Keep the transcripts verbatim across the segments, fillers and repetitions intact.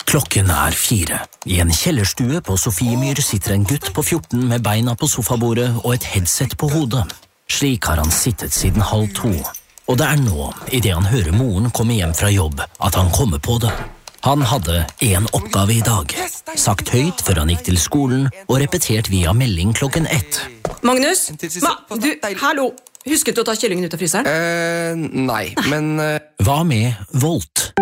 Klokken er fire. I en kjellerstue på Sofiemyr sitter en gutt på fjorten med beina på sofabordet og et headset på hodet. Slik har han sittet siden halv to. Og det er nå, i det han hører moren komme hjem fra jobb, at han kommer på det. Han hadde en oppgave i dag, sagt høyt før han gikk til skolen og repetert via melding klokken ett. Magnus, Ma, du, hallo, husket du å ta kyllingen ut av fryseren? Eh, nei, men... Uh... Hva med Volt?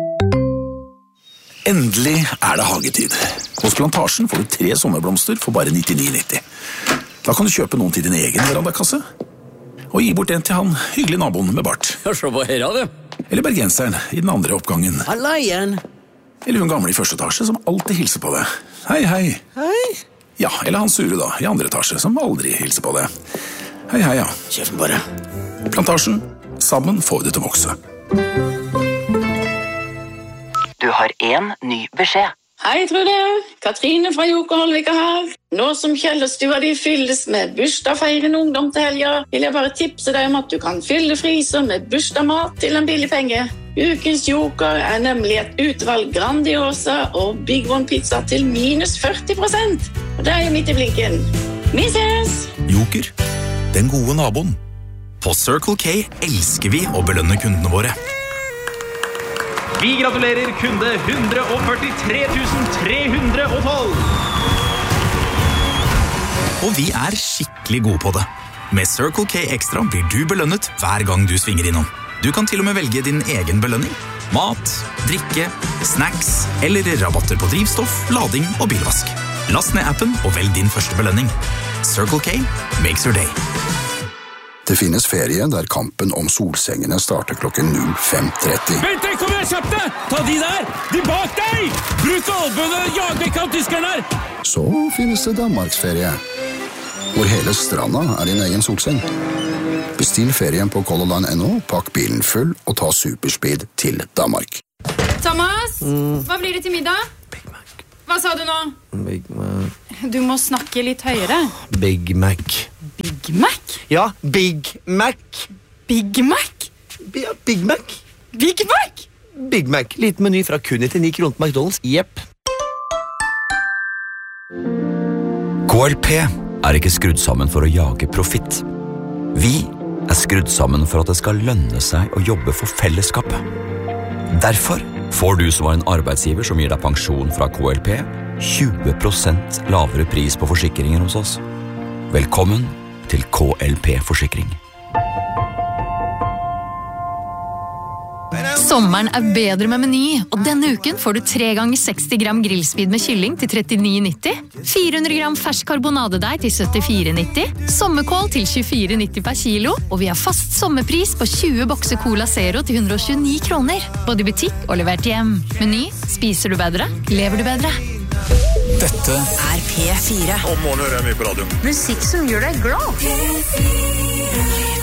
Endelig er det hagetid. Hos Plantasjen får du tre sommerblomster for bare nittini nitti. Da kan du kjøpe noen til din egen verandakasse. Og gi bort en til han hyggelig naboen med bart. Ja, se på her, det. Eller bergenseren i den andre oppgangen. Halla igjen. Eller hun gamle i første etasje som alltid hilser på deg. Hei, hei. Hei. Ja, eller han sure da, i andre etasje som aldri hilser på deg. Hei, hei, ja. Kjøfen bare. Plantasjen. Sammen får du til å vokse. Du har en ny beskjed. Hei, Trude. Katrine fra Jokerholvika her. Nå som kjellerstua di fylles med bursdagsfeirende ungdom til helga, vil jeg bare tipse deg om at du kan fylle fryser med bursdagsmat til en billig penge. Ukens Joker er nemlig et utvalg Grandiosa og Big One pizza til minus førti prosent. Og det er jo midt i blinken. Vi ses! Joker, den gode naboen. På Circle K elsker vi å belønne kundene våre. Vi gratulerer kunde one hundred forty-three thousand three hundred twelve. Og vi er skikkelig gode på det. Med Circle K Extra blir du belønnet hver gang du svinger innom. Du kan til og med velge din egen belønning. Mat, drikke, snacks eller rabatter på drivstoff, lading og bilvask. Last ned appen og velg din første belønning. Circle K makes your day. Det finnes ferie der kampen om solsengene starter klokken null fem tretti. Vent, kom igjen, kjapt deg! Ta de der! De bak deg! Bruk albøene og jag vekk av tyskerne her! Så finnes det Danmarksferie, hvor hele stranda er din egen solseng. Bestill ferien på Color Line punktum no, pakk bilen full og ta superspeed til Danmark. Thomas, mm. hva blir det til middag? Big Mac. Hva sa du nå? Big Mac. Du må snakke litt høyere. Big Mac. Big Mac? Ja, Big Mac. Big Mac? Ja, Big Mac. Big Mac? Big Mac. Liten meny fra kun nittini kroner på McDonald's. Jepp. K L P er ikke skrudd sammen for å jage profitt. Vi er skrudd sammen for at det skal lønne seg å jobbe for fellesskapet. Derfor får du som var en arbeidsgiver som gir deg pensjon fra K L P, tjue prosent lavere pris på forsikringer hos oss. Velkommen til K L P-forsikring. Sommeren er bedre med Meny, og denne uken får du tre ganger seksti gram grillspyd med kylling til trettini nitti, fire hundre gram fersk karbonadedeig til syttifire nitti, sommerkål til tjuefire nitti per kilo, og vi har fast sommerpris på tjue bokser Cola Zero til hundre og tjueni kroner, både i butikk og levert hjem. Meny, spiser du bedre, lever du bedre. Dette er P fire. Om morgenen hører jeg mye på radioen. Musikk som gjør deg glad. P fire.